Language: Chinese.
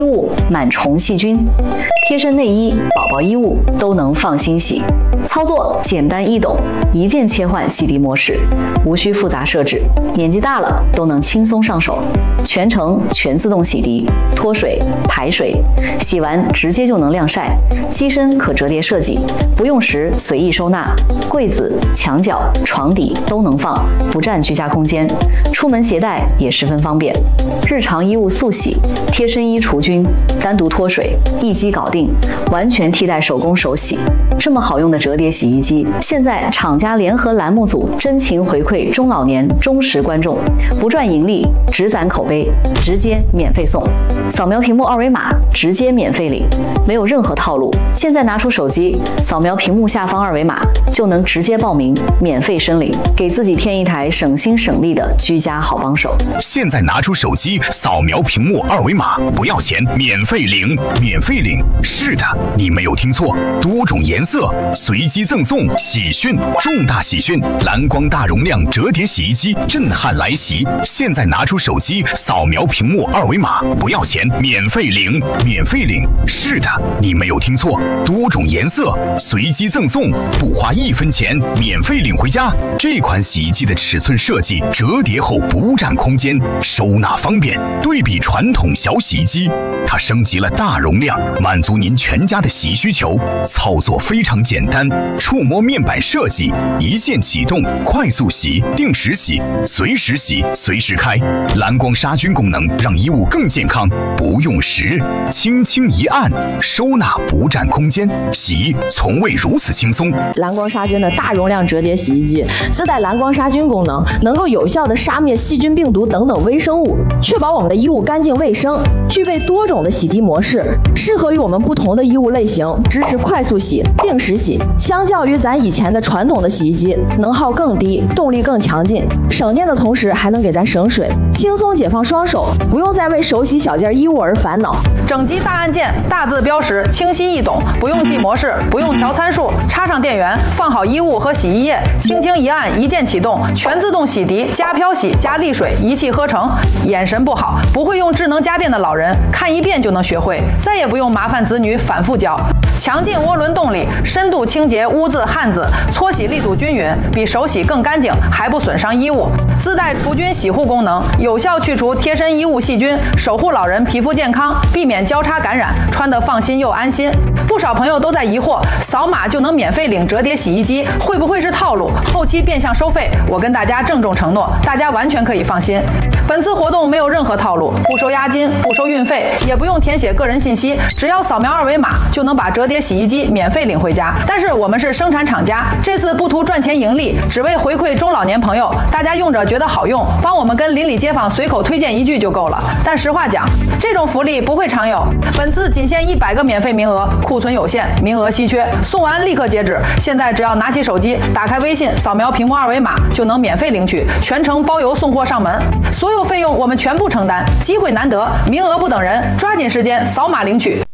物满虫细菌，贴身内衣、宝宝衣物都能放心洗。操作简单易懂，一键切换洗涤模式，无需复杂设置，年纪大了都能轻松上手。全程全自动洗涤，脱水、排水，洗完直接就能晾晒。机身可折叠设计，不用时随意收纳，柜子、墙角、床底都能放，不占居家空间。出门携带也十分方便。日常衣物速洗，贴身衣除菌，单独脱水，一机搞定，完全替代手工手洗。这么好用的折叠洗衣机，现在厂家联合栏目组真情回馈中老年忠实观众，不赚盈利，只攒口碑，直接免费送。扫描屏幕二维码，直接免费领，没有任何套路。现在拿出手机，扫描屏幕下方二维码，就能直接报名，免费申领，给自己添一台省心省力的居家好帮手。 现在拿出手机，扫描屏幕二维码，不要钱，免费领，免费领。是的，你没有听错，多种颜色，随机赠送喜讯，重大喜讯！蓝光大容量折叠洗衣机震撼来袭！现在拿出手机，扫描屏幕二维码，不要钱，免费领，免费领。是的，你没有听错，多种颜色，随机赠送，不花1分钱，免费领回家。这款洗衣机的尺寸设计，折叠后不占空间，收纳方便。对比传统小洗衣机，它升级了大容量，满足您全家的洗衣需求。操作非常简单，触摸面板设计，一键启动，快速洗，定时洗，随时洗，随时开。蓝光杀菌功能让衣物更健康，不用时，轻轻一按，收纳不占空间，洗衣从未如此轻松。 蓝光杀菌的大容量折叠洗衣机自带蓝光杀菌功能，能够有效的杀灭细菌、病毒等等微生物，确保我们的衣物干净卫生。具备多种的洗涤模式，适合于我们不同的衣物类型，支持快速洗、定时洗。相较于咱以前的传统的洗衣机，能耗更低，动力更强劲，省电的同时还能给咱省水，轻松解放双手，不用再为手洗小件衣物而烦恼。 整机大按键，大字标识，清晰易懂，不用记模式，不用调参数，插上电源，放好衣物和洗衣液，轻轻一按，一键启动，全自动洗涤加漂洗加沥水，一气呵成。眼神不好，不会用智能家电的老人，看一遍就能学会，再也不用麻烦子女反复教。强劲涡轮动力，深度清洁污渍汗渍，搓洗力度均匀，比手洗更干净，还不损伤衣物。自带除菌洗护功能，有效去除贴身衣物细菌，守护老人皮肤健康，避免交叉感染，穿得放心又安心。不少朋友都在疑惑，扫码就能免费领折叠洗衣机，会不会是套路？后期变相收费？我跟大家郑重承诺，大家完全可以放心。本次活动没有任何套路，不收押金，不收运费，也不用填写个人信息，只要扫描二维码就能把折叠洗衣机免费领回家。但是我们是生产厂家，这次不图赚钱盈利，只为回馈中老年朋友，大家用着觉得好用，帮我们跟邻里街坊随口推荐一句就够了。但实话讲，这种福利不会常有，本次仅限100个免费名额，库存有限，名额稀缺，送完立刻截止。现在只要拿起手机，打开微信，扫描屏幕二维码就能免费领取，全程包邮送货上门，所有费用我们全部承担。机会难得，名额不等人，抓紧时间扫码领取。